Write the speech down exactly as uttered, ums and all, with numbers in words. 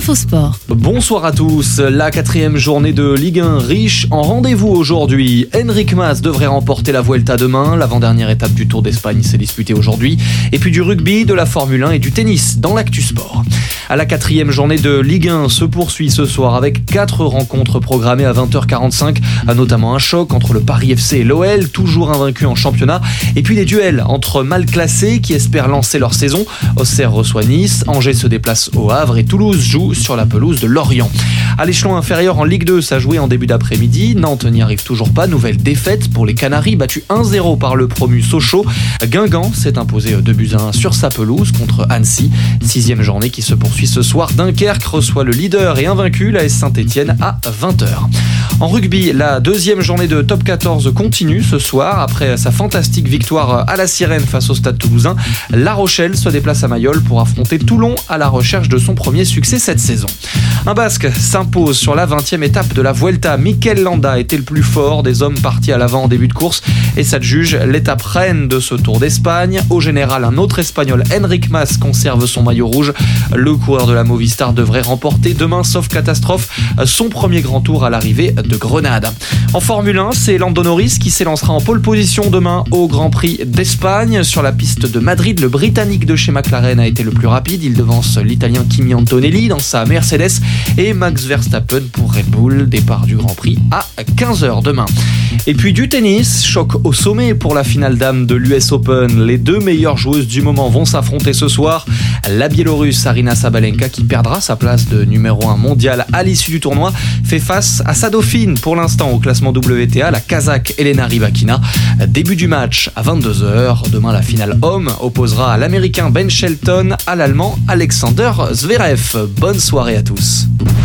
Infosport. Bonsoir à tous. La quatrième journée de Ligue un riche en rendez-vous aujourd'hui. Enric Mas devrait remporter la Vuelta demain. L'avant-dernière étape du Tour d'Espagne s'est disputée aujourd'hui. Et puis du rugby, de la Formule un et du tennis dans l'actu sport. À la quatrième journée de Ligue un se poursuit ce soir avec quatre rencontres programmées à vingt heures quarante-cinq, notamment un choc entre le Paris F C et l'O L, toujours invaincu en championnat, et puis des duels entre mal classés qui espèrent lancer leur saison. Auxerre reçoit Nice, Angers se déplace au Havre et Toulouse joue sur la pelouse de Lorient. À l'échelon inférieur en Ligue deux, ça jouait en début d'après-midi. Nantes n'y arrive toujours pas. Nouvelle défaite pour les Canaries, battus un zéro par le promu Sochaux. Guingamp s'est imposé deux buts à un sur sa pelouse contre Annecy. Sixième journée qui se poursuit ce soir. Dunkerque reçoit le leader et invaincu, l'A S Saint-Etienne, à vingt heures. En rugby, la deuxième journée de top quatorze continue ce soir. Après sa fantastique victoire à la Sirène face au Stade Toulousain, La Rochelle se déplace à Mayol pour affronter Toulon à la recherche de son premier succès cette saison. Un Basque s'impose sur la vingtième étape de la Vuelta. Mikel Landa était le plus fort des hommes partis à l'avant en début de course et s'adjuge l'étape reine de ce Tour d'Espagne. Au général, un autre Espagnol, Enric Mas, conserve son maillot rouge. Le coureur de la Movistar devrait remporter demain, sauf catastrophe, son premier grand tour à l'arrivée de Grenade. En Formule un, c'est Lando Norris qui s'élancera en pole position demain au Grand Prix d'Espagne. Sur la piste de Madrid, le Britannique de chez McLaren a été le plus rapide. Il devance l'Italien Kimi Antonelli dans sa Mercedes et Max Verstappen pour Red Bull. Départ du Grand Prix à quinze heures demain. Et puis du tennis, choc au sommet pour la finale dames de l'U S Open. Les deux meilleures joueuses du moment vont s'affronter ce soir. La Biélorusse Aryna Sabalenka, qui perdra sa place de numéro un mondial à l'issue du tournoi, fait face à sa dauphine pour l'instant au classement W T A, la Kazakh Elena Rybakina. Début du match à vingt-deux heures. Demain, la finale homme opposera l'Américain Ben Shelton à l'Allemand Alexander Zverev. Bonne soirée à tous.